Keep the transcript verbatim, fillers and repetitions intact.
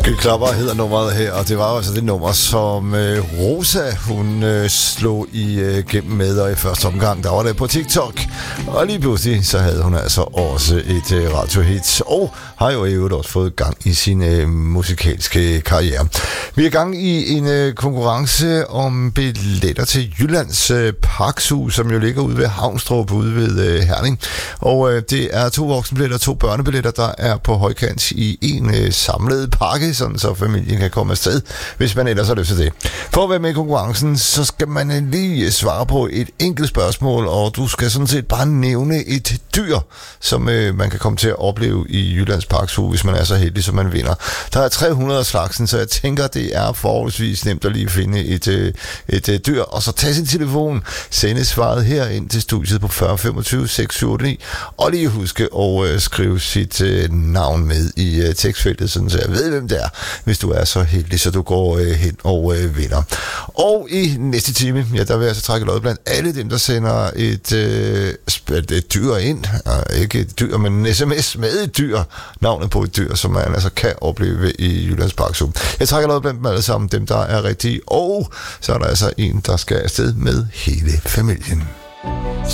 Klapper hedder nummeret her, og det var altså det nummer, som øh, Rosa, hun øh, slog igennem øh, med, og i første omgang, der var det på TikTok. Og lige pludselig, så havde hun altså også et øh, radiohit, og har jo i øvrigt også fået gang i sin øh, musikalske karriere. Vi er gang i en øh, konkurrence om billetter til Jyllands øh, Parkshus, som jo ligger ude ved Havnstrup, ude ved øh, Herning. Og øh, det er to voksenbilletter, to børnebilletter, der er på højkant i en øh, samlet pakke, sådan så familien kan komme afsted, hvis man ellers har lyst til det. For at være med i konkurrencen, så skal man lige svare på et enkelt spørgsmål, og du skal sådan set bare nævne et dyr, som øh, man kan komme til at opleve i Jyllands Parkshus, hvis man er så heldig, som man vinder. Der er tre hundrede af slagsen, så jeg tænker, det er forholdsvis nemt at lige finde et, øh, et øh, dyr, og så tage sin telefon, sende svaret her ind til studiet på fyrre femogtyve seks syv otte ni, og lige huske at øh, skrive sit øh, navn med i øh, tekstfeltet, sådan så jeg ved, hvem det er, hvis du er så heldig, så du går øh, hen og øh, vinder. Og i næste time, ja, der vil jeg så trække lod blandt alle dem, der sender et, øh, et, et dyr ind, øh, ikke et dyr, men en sms med et dyr, navnet på et dyr, som man altså kan opleve i Jyllands Parkshus. Jeg trækker lod blandt dem alle sammen, dem der er rigtige, og så er der altså en, der skal afsted med hele familien.